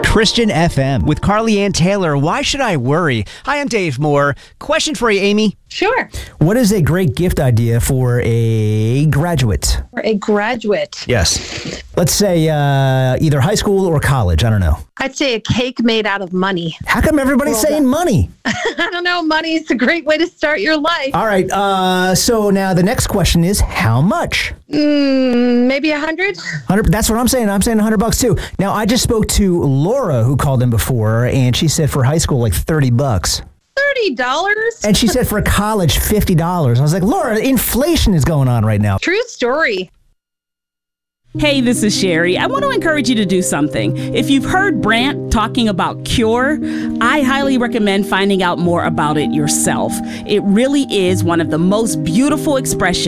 Christian FM with Carly Ann Taylor. Why should I worry? Hi, I'm Dave Moore. Question for you, Amy. Sure. What is a great gift idea for a graduate? For a graduate. Yes. Let's say either high school or college. I don't know. I'd say a cake made out of money. How come everybody's saying money? I don't know. Money is a great way to start your life. All right. So now the next question is how much? Maybe 100. 100. That's what I'm saying. I'm saying $100 too. Now I just spoke to Laura who called in before, and she said for high school like $30. $30? And she said for college $50. I was like, Laura, inflation is going on right now. True story. Hey, this is Sherry. I want to encourage you to do something. If you've heard Brant talking about Cure, I highly recommend finding out more about it yourself. It really is one of the most beautiful expressions